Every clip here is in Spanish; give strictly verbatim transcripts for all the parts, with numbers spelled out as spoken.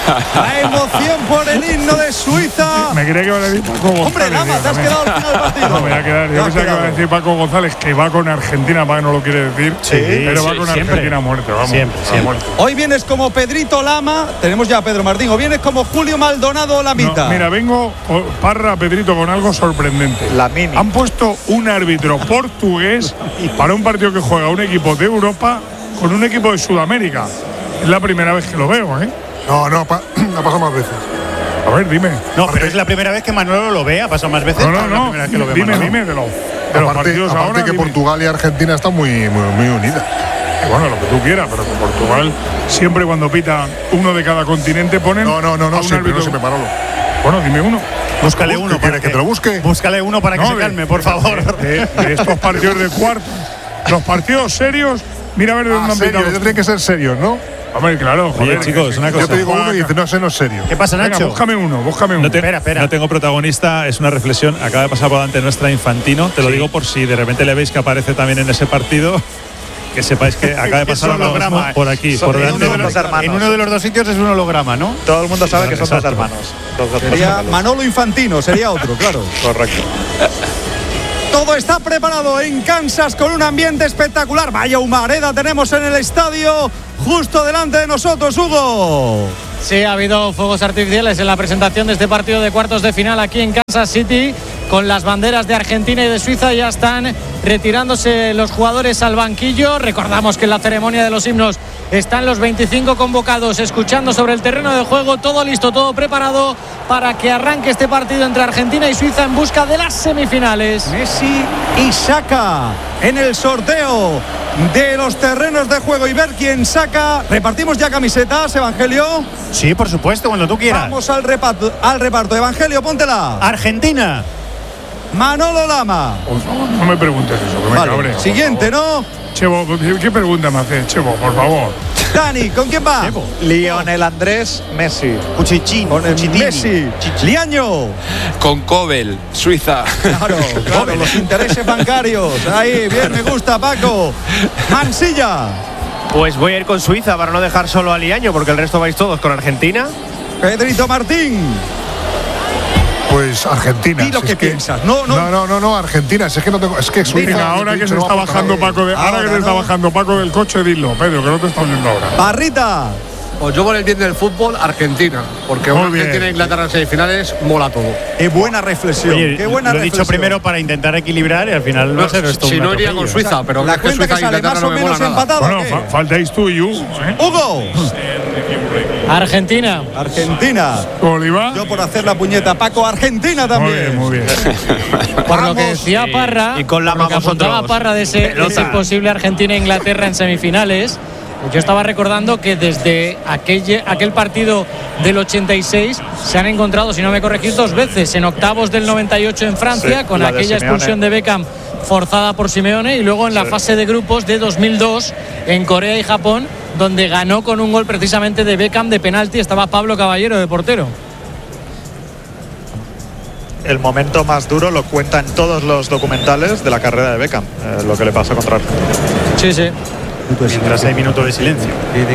La emoción por el himno de Suiza. Me creía que iba a decir Paco González. Hombre, Lama, te has quedado al final del partido. No, me voy a quedar. Yo pensaba que iba a decir Paco González, que va con Argentina, para que no lo quiere decir. Sí, pero va sí, con siempre. Argentina a muerte, vamos. Siempre, a siempre. muerte. Hoy vienes como Pedrito Lama. Tenemos ya a Pedro Martín. O vienes como Julio Maldonado Lamita. No, mira, vengo, oh, Parra, Pedrito, con algo sorprendente. La mini. Han puesto un árbitro portugués para un partido que juega un equipo de Europa con un equipo de Sudamérica. Es la primera vez que lo veo, ¿eh? No, no, pa, ha pasado más veces. A ver, dime. No, pero es la primera vez que Manolo lo ve, ha pasado más veces. No, no, pero es la no. primera vez que lo ve Dime, Manolo. dime de, lo, de los Aparte, partidos aparte ahora. que dime. Portugal y Argentina están muy, muy, muy unidas. Bueno, lo que tú quieras, pero que Portugal siempre cuando pita uno de cada continente ponen. No, no, no, a no, un siempre, árbitro. no siempre, Manolo. Bueno, dime uno. Búscale ¿Qué uno para quieres, que te lo busque? Búscale uno para que No, se de- calme, por favor. De, de estos partidos de cuartos. Los partidos serios, mira a ver de dónde Ah, han serio, pitado. ya tienen que ser serios, ¿no? Hombre, claro, joder. Oye, chicos, una cosa. Yo te digo uno y dices, no, ese no es serio. ¿Qué pasa, Venga, Nacho? búscame uno, búscame uno. No, te- Espera, espera. no tengo protagonista, es una reflexión. Acaba de pasar por delante nuestra Infantino. Te lo digo por si de repente le veis que aparece también en ese partido. Que sepáis que acaba de pasar Es un ahora mismo holograma. por aquí, Son- por en delante. uno de de- los hermanos. En uno de los dos sitios es un holograma, ¿no? Todo el mundo sabe que son dos Exacto. hermanos. Dos- dos Sería gemelos. Manolo Infantino, sería otro, claro. Correcto. Todo está preparado en Kansas con un ambiente espectacular. Vaya humareda tenemos en el estadio, justo delante de nosotros, Hugo. Sí, ha habido fuegos artificiales en la presentación de este partido de cuartos de final aquí en Kansas City, con las banderas de Argentina y de Suiza. Ya están retirándose los jugadores al banquillo. Recordamos que en la ceremonia de los himnos están los veinticinco convocados escuchando sobre el terreno de juego. Todo listo, todo preparado para que arranque este partido entre Argentina y Suiza en busca de las semifinales. Messi y saca en el sorteo de los terrenos de juego y ver quién saca. Repartimos ya camisetas, Evangelio. Sí, por supuesto, cuando tú quieras. Vamos al reparto, al reparto. Evangelio, póntela. Argentina. Manolo Lama. Por favor, no me preguntes eso, que me Vale, cabreo, por siguiente, favor. ¿no? Chevo, ¿qué pregunta me haces, Chevo? Por favor. Dani, ¿con quién va? Lionel Andrés Messi. Cuchichín. Con el Cuchitini. Messi. Liaño. Con Kobel, Suiza. Claro, claro, los intereses bancarios. Ahí, bien, me gusta, Paco. Mansilla. Pues voy a ir con Suiza para no dejar solo a Liaño, porque el resto vais todos con Argentina. Pedrito Martín. Pues Argentina. Di lo si que es piensas. No, no. no, no, no, no, Argentina. Si es que no tengo. Es que Suiza. Venga, ahora que se no está va a pasar bajando nada. Paco de, ahora, Ahora que se está no. bajando Paco del coche, dilo, Pedro, que no te está oyendo ahora. Barrita. Pues yo por el bien del fútbol, Argentina. Porque Muy una bien. Argentina e Inglaterra en semifinales mola todo. Qué buena reflexión. Oye, qué buena lo he reflexión. dicho primero para intentar equilibrar y al final va a ser esto si un no iría atropello. con Suiza, pero La es que cuenta Suiza que e sale Inglaterra más no o me menos mola nada. empatado. Bueno, ¿qué? fa- faltáis tú y Hugo, ¿eh? Hugo. Argentina. Argentina. Oliva. Yo por hacer la puñeta. Paco, Argentina Muy también. bien, muy bien. Por lo que Vamos. decía Parra, Y con la por lo que vamos apuntaba otros. Parra de ese, de ese Pelota. posible Argentina-Inglaterra en semifinales, yo estaba recordando que desde aquel, aquel partido del ochenta y seis se han encontrado, si no me corregís, dos veces, en octavos del noventa y ocho en Francia, Sí, con la de aquella Simeone. expulsión de Beckham forzada por Simeone, y luego en la Sí. fase de grupos de dos mil dos en Corea y Japón, donde ganó con un gol precisamente de Beckham de penalti. Estaba Pablo Caballero de portero. El momento más duro lo cuentan todos los documentales de la carrera de Beckham, eh, lo que le pasa contra Argentina. Sí, sí. Mientras hay minuto de silencio.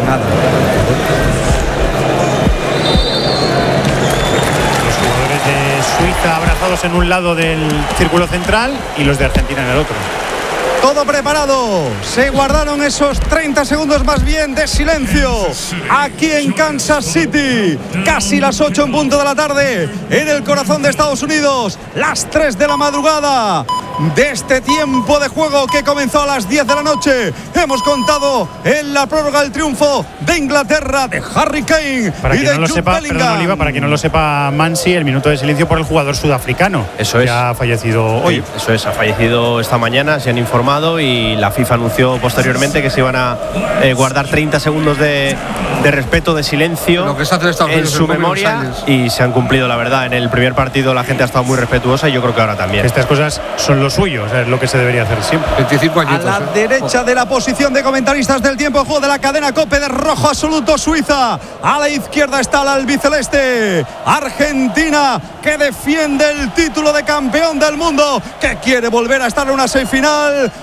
Los jugadores de Suiza abrazados en un lado del círculo central y los de Argentina en el otro. Todo preparado. Se guardaron esos treinta segundos más bien de silencio aquí en Kansas City. Casi las ocho en punto de la tarde en el corazón de Estados Unidos. Las tres de la madrugada de este tiempo de juego que comenzó a las diez de la noche. Hemos contado en la prórroga el triunfo de Inglaterra, de Harry Kane Para y quien de no lo Jude sepa, Bellingham. perdón, Oliva, para quien no lo sepa, Mansi, el minuto de silencio por el jugador sudafricano. Eso es. Ya ha fallecido hoy. Eso es, ha fallecido esta mañana, se han informado y la FIFA anunció posteriormente que se iban a eh, guardar treinta segundos de, de respeto, de silencio Lo que se hace en Estados en Unidos su en Buenos memoria Aires. y se han cumplido, la verdad. En el primer partido la gente ha estado muy respetuosa y yo creo que ahora también. Estas cosas son lo suyo, o sea, es lo que se debería hacer siempre. veinticinco A añitos. la ¿eh? derecha de la posición de comentaristas del tiempo de juego de la cadena COPE de rojo absoluto Suiza. A la izquierda está la albiceleste Argentina, que defiende el título de campeón del mundo, que quiere volver a estar en una semifinal.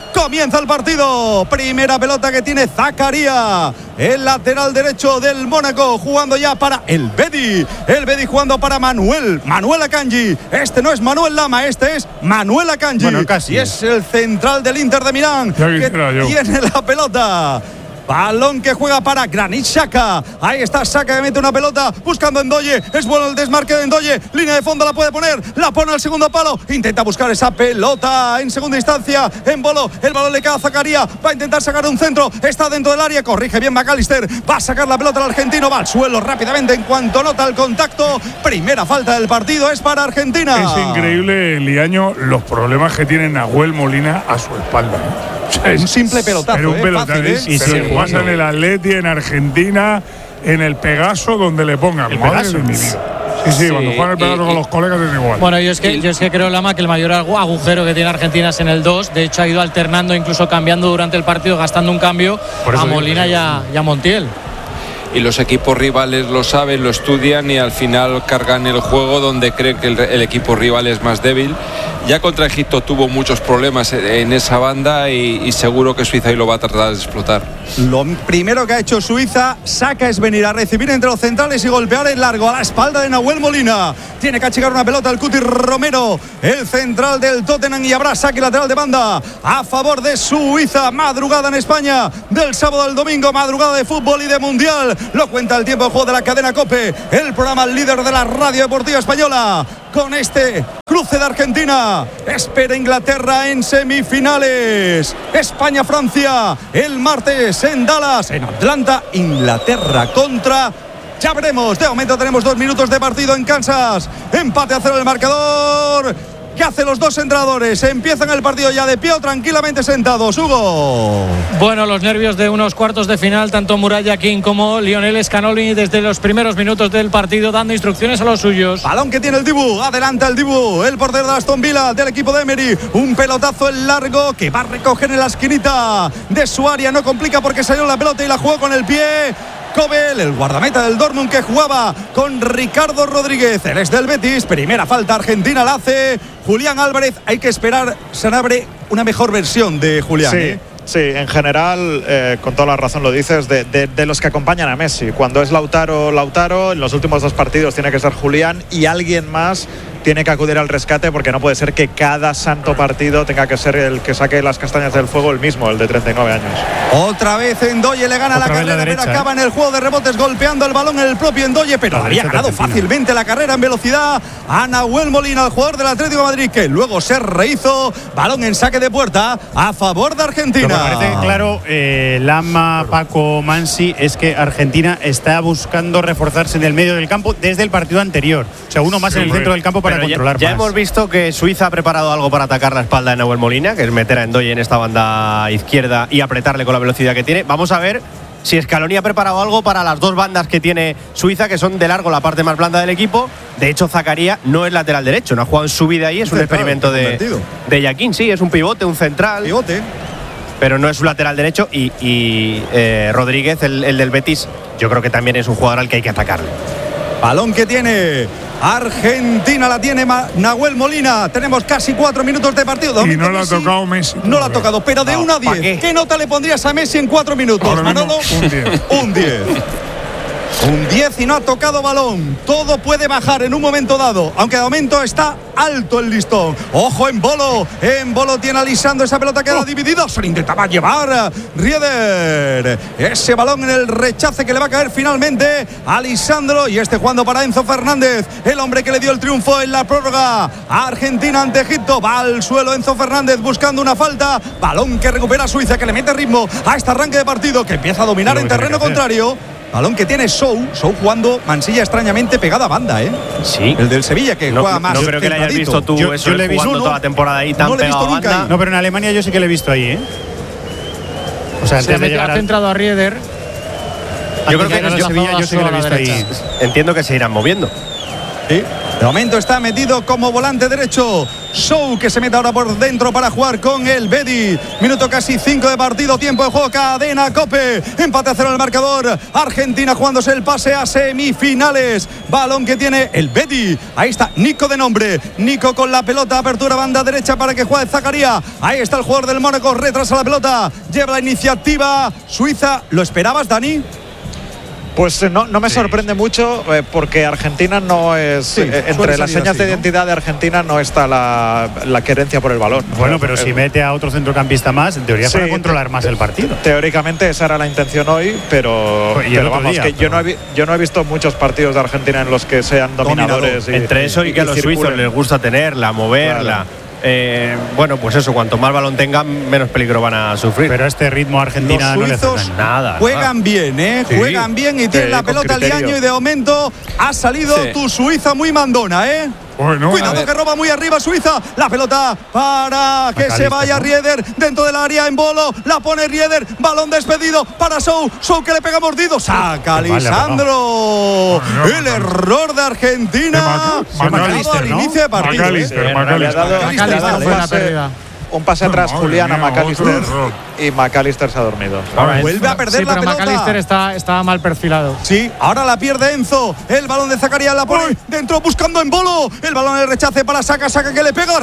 Comienza el partido. Primera pelota que tiene Zakaria, el lateral derecho del Mónaco, jugando ya para el Bedi. El Bedi jugando para Manuel. Manuel Akanji. Este no es Manuel Lama, este es Manuel Akanji. Bueno, casi. Y es el central del Inter de Milán que tiene la pelota. Balón que juega para Granit Xhaka. Ahí está Xhaka que mete una pelota buscando Ndoye. Es bueno el desmarque de Ndoye. Línea de fondo la puede poner. La pone al segundo palo. Intenta buscar esa pelota en segunda instancia. En Bolo. El balón le queda a Zakaria. Va a intentar sacar un centro. Está dentro del área. Corrige bien McAllister. Va a sacar la pelota al argentino. Va al suelo rápidamente en cuanto nota el contacto. Primera falta del partido es para Argentina. Es increíble, Liaño, los problemas que tiene Nahuel Molina a su espalda. O sea, es un simple pelotazo. Pero un eh, pelotazo. fácil, ¿eh? Y se pasa en el Atleti, en Argentina, en el Pegaso, donde le pongan. El Madre Pegaso. de mi vida. Sí, sí, Sí, cuando juegan el Pegaso y- con los colegas es igual. Bueno, yo es que, yo es que creo, Lama, que el mayor agu- agujero que tiene Argentina es en el dos. De hecho, ha ido alternando, incluso cambiando durante el partido, gastando un cambio Por eso a digo, Molina y a, y a Montiel. Y los equipos rivales lo saben, lo estudian y al final cargan el juego donde creen que el, el equipo rival es más débil. Ya contra Egipto tuvo muchos problemas en esa banda y, y seguro que Suiza hoy lo va a tratar de explotar. Lo primero que ha hecho Suiza, saca, es venir a recibir entre los centrales y golpear en largo a la espalda de Nahuel Molina. Tiene que achicar una pelota el Cuti Romero, el central del Tottenham, y habrá saque lateral de banda a favor de Suiza. Madrugada en España del sábado al domingo, madrugada de fútbol y de mundial. Lo cuenta el tiempo de juego de la cadena COPE, el programa líder de la radio deportiva española. Con este cruce de Argentina, espera Inglaterra en semifinales. España-Francia el martes en Dallas, en Atlanta, Inglaterra contra. Ya veremos, de momento tenemos dos minutos de partido en Kansas. Empate a cero el marcador. ¿Qué hacen los dos entrenadores? Empiezan el partido ya de pie o tranquilamente sentados, Hugo. Bueno, los nervios de unos cuartos de final, tanto Muralla King como Lionel Scaloni desde los primeros minutos del partido dando instrucciones a los suyos. Balón que tiene el Dibu, adelanta el Dibu, el portero de Aston Villa del equipo de Emery. Un pelotazo en largo que va a recoger en la esquinita de su área. No complica porque salió la pelota y la jugó con el pie. Kobel, el guardameta del Dortmund, que jugaba con Ricardo Rodríguez. Él es del Betis. Primera falta argentina la hace Julián Álvarez. Hay que esperar, Sanabria, una mejor versión de Julián. Sí. ¿eh? Sí, en general, eh, con toda la razón lo dices, de, de, de los que acompañan a Messi. Cuando es Lautaro, Lautaro, en los últimos dos partidos tiene que ser Julián y alguien más tiene que acudir al rescate, porque no puede ser que cada santo partido tenga que ser el que saque las castañas del fuego el mismo, el de treinta y nueve años. Otra vez Ndoye le gana Otra la vez la carrera, derecha, pero acaba ¿eh? en el juego de rebotes golpeando el balón el propio Ndoye, pero La había derecha de ganado Argentina. fácilmente la carrera en velocidad a Nahuel Molina, el jugador del Atlético de Madrid, que luego se rehizo. Balón en saque de puerta a favor de Argentina. Lo que parece claro, eh, Lama, Paco, Mansi, es que Argentina está buscando reforzarse en el medio del campo desde el partido anterior. O sea, uno más en el centro del campo para Pero ya- controlar ya más. hemos visto que Suiza ha preparado algo para atacar la espalda de Nahuel Molina, que es meter a Ndoye en esta banda izquierda y apretarle con la velocidad que tiene. Vamos a ver si Scaloni ha preparado algo para las dos bandas que tiene Suiza, que son de largo la parte más blanda del equipo. De hecho, Zakaria no es lateral derecho, no ha jugado en su vida ahí, es un Central, experimento de, convertido. de Yaquín, sí, es un pivote, un central. Pivote. Pero no es un lateral derecho y, y, eh, Rodríguez, el, el del Betis, yo creo que también es un jugador al que hay que atacarle. Balón que tiene Argentina, la tiene Ma- Nahuel Molina. Tenemos casi cuatro minutos de partido. De Y momento no la ha Messi tocado Messi. No la ha tocado, pero de No, uno a ¿pa' diez. qué? ¿Qué nota le pondrías a Messi en cuatro minutos, Ahora mismo, Manolo? un diez. Un diez. Un diez y no ha tocado balón. Todo puede bajar en un momento dado, aunque de momento está alto el listón. Ojo en Bolo. En Bolo tiene a Lisandro, esa pelota queda dividida. Se le intentaba llevar Rieder. Ese balón en el rechace que le va a caer finalmente a Lisandro. Y este jugando para Enzo Fernández, el hombre que le dio el triunfo en la prórroga a Argentina ante Egipto. Va al suelo Enzo Fernández buscando una falta. Balón que recupera Suiza, que le mete ritmo a este arranque de partido, que empieza a dominar Lo en que tiene terreno que hacer. contrario. Balón que tiene Sou, Sou jugando Mansilla extrañamente pegada a banda, ¿eh? Sí. El del Sevilla, que No, juega más. no creo que le hayas centradito. visto tú Yo- eso yo le he visto jugando uno. toda la temporada ahí tan No le he visto pegado a nunca banda. ahí. No, pero en Alemania yo sí que lo he visto ahí, ¿eh? O sea, Se antes de mete, llegar ha al, centrado a Rieder. yo creo creo que que yo- Sevilla yo sí que lo he visto ahí. Entiendo que se irán moviendo. Sí. De momento está metido como volante derecho Sou, que se mete ahora por dentro para jugar con el Bedi. Minuto casi cinco de partido, tiempo de juego, cadena COPE. Empate a cero en el marcador. Argentina jugándose el pase a semifinales. Balón que tiene el Bedi. Ahí está Nico de nombre. Nico con la pelota, apertura banda derecha para que juegue Zakaria. Ahí está el jugador del Mónaco, retrasa la pelota. Lleva la iniciativa Suiza. ¿Lo esperabas, Dani? Pues no, no me sí, sorprende sí. mucho eh, porque Argentina no es… Sí, eh, entre las señas así, de identidad ¿no? de Argentina no está la, la querencia por el balón. Bueno, pero eh, si mete a otro centrocampista más, en teoría sí, para controlar más el partido. Teóricamente esa era la intención hoy, pero, y pero vamos, día, que pero... yo, no he, yo no he visto muchos partidos de Argentina en los que sean dominadores. Y, entre eso y, y que a los circulen. Suizos les gusta tenerla, moverla… Claro. Eh, bueno, pues eso, cuanto más balón tengan, menos peligro van a sufrir. Pero este ritmo Argentina los suizos no le hace nada. Juegan bien, ¿eh? Sí. Juegan bien y tienen sí, la pelota al año y de momento ha salido sí. tu Suiza muy mandona, ¿eh? Bueno, cuidado que roba muy arriba Suiza. La pelota para que se vaya Rieder dentro del área en bolo. La pone Rieder. Balón despedido para Sou. Sou que le pega mordido. Saca Lisandro. Vale, el error de Argentina. Macalister, al inicio de partido. Macalister, Macalister. Un pase atrás, no, Julián a McAllister y McAllister se ha dormido. Ahora vuelve a perder sí, la pero pelota. McAllister está, está mal perfilado. Sí, ahora la pierde Enzo. El balón de Zakaria la pone ¡Uy! dentro buscando en bolo. El balón en el rechace para Saka, Saka que le pega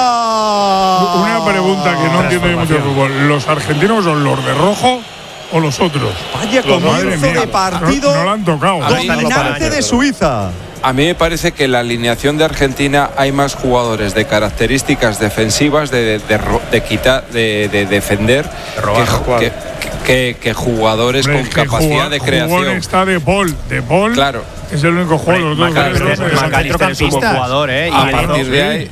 arriba. Una pregunta que no entiendo mucho el fútbol. ¿Los argentinos son los de rojo o los otros? Vaya comienzo de partido no, no lo han tocado. dominante de Suiza. A mí me parece que en la alineación de Argentina hay más jugadores de características defensivas, de, de, de, de quitar, de, de defender, de robar, que, que, que, que jugadores Hombre, con capacidad jugó, de creación. Está de Paul, de Paul. Claro. Es el único jugador. Macalister es un buen jugador, ¿eh? A partir de ahí.